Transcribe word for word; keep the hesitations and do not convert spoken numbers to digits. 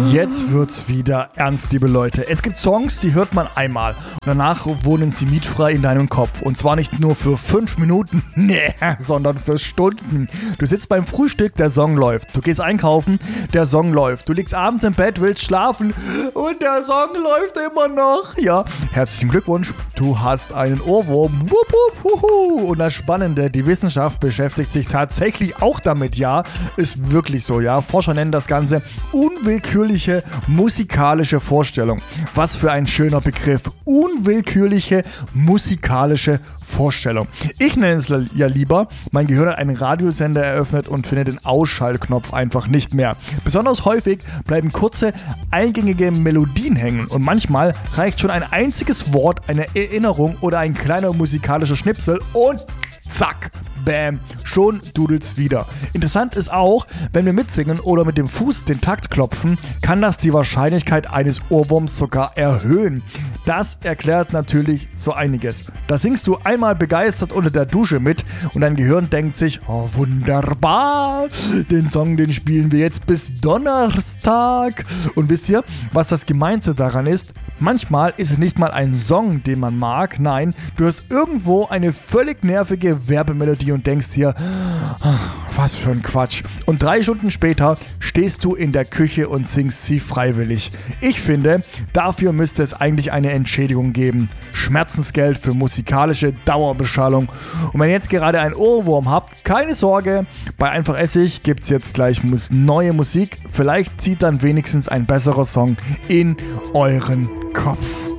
Jetzt wird's wieder ernst, liebe Leute. Es gibt Songs, die hört man einmal und danach wohnen sie mietfrei in deinem Kopf. Und zwar nicht nur für fünf Minuten, nee, sondern für Stunden. Du sitzt beim Frühstück, der Song läuft. Du gehst einkaufen, der Song läuft. Du liegst abends im Bett, willst schlafen und der Song läuft immer noch. Ja, herzlichen Glückwunsch, du hast einen Ohrwurm. Wupp, wupp, wuhu. Und das Spannende, die Wissenschaft beschäftigt sich tatsächlich auch damit, ja, ist wirklich so, ja. Forscher nennen das Ganze unwillkürliche musikalische Vorstellung. Was für ein schöner Begriff. Unwillkürliche musikalische Vorstellung. Ich nenne es ja lieber, mein Gehirn hat einen Radiosender eröffnet und findet den Ausschaltknopf einfach nicht mehr. Besonders häufig bleiben kurze, eingängige Melodien hängen und manchmal reicht schon ein einziges Wort, eine Erinnerung oder ein kleiner musikalischer Schnipsel und zack, bam, schon dudelt's wieder. Interessant ist auch, wenn wir mitsingen oder mit dem Fuß den Takt klopfen, kann das die Wahrscheinlichkeit eines Ohrwurms sogar erhöhen. Das erklärt natürlich so einiges. Da singst du einmal begeistert unter der Dusche mit und dein Gehirn denkt sich, oh wunderbar, den Song, den spielen wir jetzt bis Donnerstag. Und wisst ihr, was das Gemeinste daran ist? Manchmal ist es nicht mal ein Song, den man mag, nein, du hast irgendwo eine völlig nervige Werbemelodie und denkst dir, was für ein Quatsch. Und drei Stunden später stehst du in der Küche und singst sie freiwillig. Ich finde, dafür müsste es eigentlich eine Entschädigung geben. Schmerzensgeld für musikalische Dauerbeschallung. Und wenn ihr jetzt gerade einen Ohrwurm habt, keine Sorge, bei Einfach Essig gibt es jetzt gleich neue Musik. Vielleicht zieht dann wenigstens ein besserer Song in euren Kopf.